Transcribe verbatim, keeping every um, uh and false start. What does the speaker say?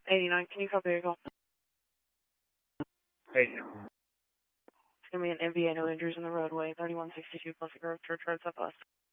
eighty-nine, can you copy your call? Hey. It's going to be an M V A, no injuries in the roadway, thirty-one sixty-two plus a growth church road, southwest.